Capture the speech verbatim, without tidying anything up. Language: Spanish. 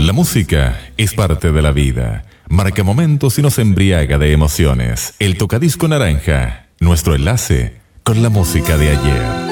La música es parte de la vida. Marca momentos y nos embriaga de emociones. El tocadisco naranja, nuestro enlace con la música de ayer.